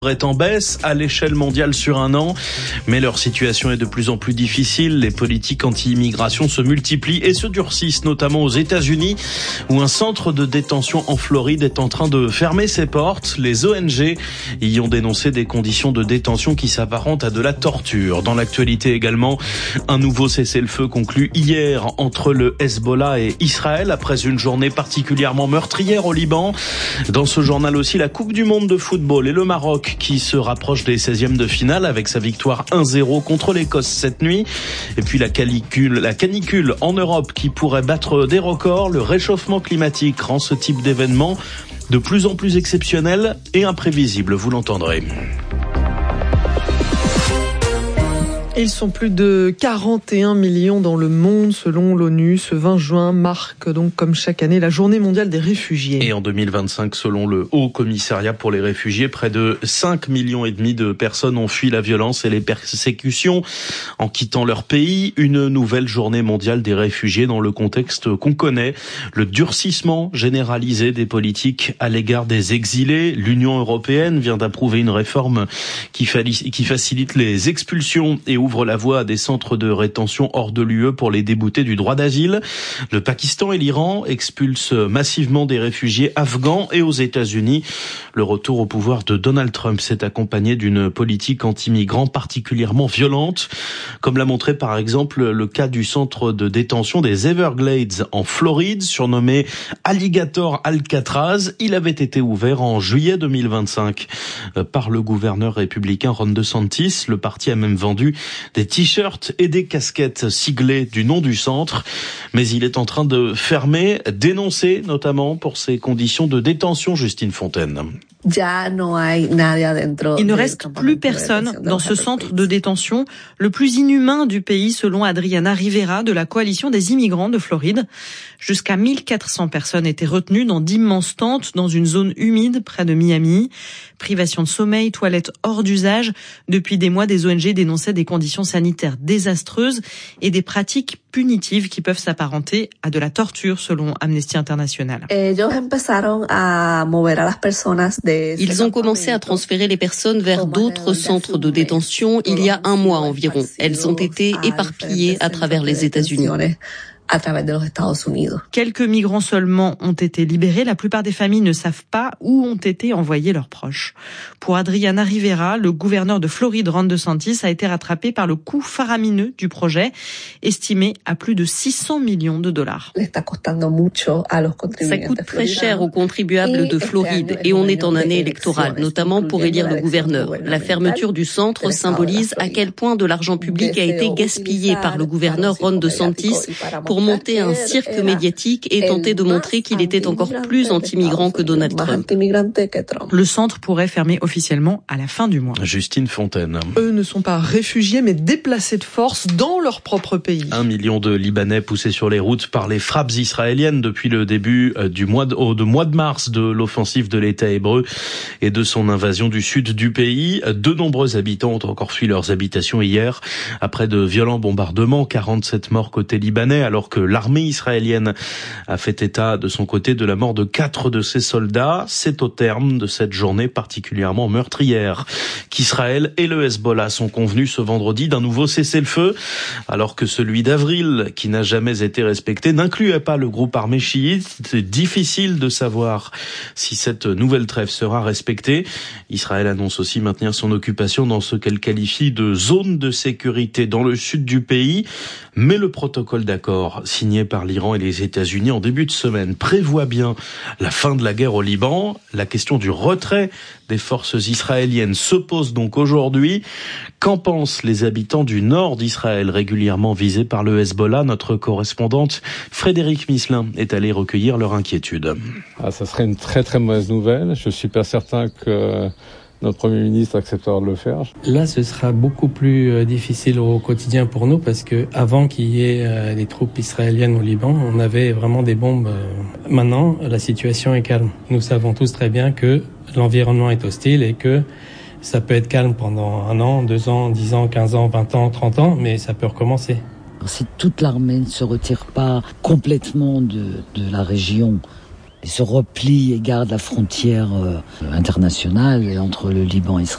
est en baisse à l'échelle mondiale sur un an, mais leur situation est de plus en plus difficile. Les politiques anti-immigration se multiplient et se durcissent, notamment aux États-Unis, où un centre de détention en Floride est en train de fermer ses portes. Les ONG y ont dénoncé des conditions de détention qui s'apparentent à de la torture. Dans l'actualité également, un nouveau cessez-le-feu conclu hier entre le Hezbollah et Israël après une journée particulièrement meurtrière au Liban. Dans ce journal aussi, la Coupe du Monde de football et le Maroc qui se rapproche des 16e de finale avec sa victoire 1-0 contre l'Écosse cette nuit. Et puis la canicule en Europe qui pourrait battre des records. Le réchauffement climatique rend ce type d'événement de plus en plus exceptionnel et imprévisible, vous l'entendrez. Ils sont plus de 41 millions dans le monde selon l'ONU. Ce 20 juin marque donc comme chaque année la journée mondiale des réfugiés. Et en 2025, selon le Haut Commissariat pour les réfugiés, près de 5,5 millions de personnes ont fui la violence et les persécutions en quittant leur pays. Une nouvelle journée mondiale des réfugiés dans le contexte qu'on connaît. Le durcissement généralisé des politiques à l'égard des exilés. L'Union européenne vient d'approuver une réforme qui facilite les expulsions et ouvre la voie à des centres de rétention hors de l'UE pour les débouter du droit d'asile. Le Pakistan et l'Iran expulsent massivement des réfugiés afghans et aux États-Unis. Le retour au pouvoir de Donald Trump s'est accompagné d'une politique anti-migrants particulièrement violente, comme l'a montré par exemple le cas du centre de détention des Everglades en Floride, surnommé Alligator Alcatraz. Il avait été ouvert en juillet 2025 par le gouverneur républicain Ron DeSantis. Le parti a même vendu des t-shirts et des casquettes siglées du nom du centre. Mais il est en train de fermer, dénoncé notamment pour ses conditions de détention, Justine Fontaine. Il ne reste plus personne dans ce centre de détention, le plus inhumain du pays selon Adriana Rivera de la coalition des immigrants de Floride. Jusqu'à 1400 personnes étaient retenues dans d'immenses tentes dans une zone humide près de Miami. Privation de sommeil, toilettes hors d'usage. Depuis des mois, des ONG dénonçaient des conditions sanitaires désastreuses et des pratiques punitives qui peuvent s'apparenter à de la torture selon Amnesty International. Ils ont commencé à transférer les personnes vers d'autres centres de détention il y a un mois environ. Elles ont été éparpillées à travers les États-Unis. Quelques migrants seulement ont été libérés. La plupart des familles ne savent pas où ont été envoyés leurs proches. Pour Adriana Rivera, le gouverneur de Floride, Ron DeSantis, a été rattrapé par le coût faramineux du projet, estimé à plus de 600 millions de dollars. Ça coûte très cher aux contribuables de Floride et on est en année électorale, notamment pour élire le gouverneur. La fermeture du centre symbolise à quel point de l'argent public a été gaspillé par le gouverneur Ron DeSantis pour monter un cirque médiatique et tenter de montrer qu'il était encore plus anti-migrant que Donald Trump. Le centre pourrait fermer officiellement à la fin du mois. Justine Fontaine. Eux ne sont pas réfugiés mais déplacés de force dans leur propre pays. 1 million de Libanais poussés sur les routes par les frappes israéliennes depuis le début du mois de mars de l'offensive de l'État hébreu et de son invasion du sud du pays. De nombreux habitants ont encore fui leurs habitations hier après de violents bombardements. 47 morts côté libanais alors que l'armée israélienne a fait état de son côté de la mort de 4 de ses soldats. C'est au terme de cette journée particulièrement meurtrière qu'Israël et le Hezbollah sont convenus ce vendredi d'un nouveau cessez-le-feu, alors que celui d'avril, qui n'a jamais été respecté, n'incluait pas le groupe armé chiite. C'est difficile de savoir si cette nouvelle trêve sera respectée. Israël annonce aussi maintenir son occupation dans ce qu'elle qualifie de zone de sécurité dans le sud du pays, mais le protocole d'accord signé par l'Iran et les États-Unis en début de semaine prévoit bien la fin de la guerre au Liban. La question du retrait des forces israéliennes se pose donc aujourd'hui. Qu'en pensent les habitants du nord d'Israël régulièrement visés par le Hezbollah? Notre correspondante Frédéric Misselin est allée recueillir leur inquiétude. Ça serait une très très mauvaise nouvelle. Je suis pas certain que notre Premier ministre acceptera de le faire. Là, ce sera beaucoup plus difficile au quotidien pour nous parce que avant qu'il y ait des troupes israéliennes au Liban, on avait vraiment des bombes. Maintenant, la situation est calme. Nous savons tous très bien que l'environnement est hostile et que ça peut être calme pendant 1 an, 2 ans, 10 ans, 15 ans, 20 ans, 30 ans, mais ça peut recommencer. Si toute l'armée ne se retire pas complètement de la région, et se replie et garde la frontière internationale entre le Liban et Israël,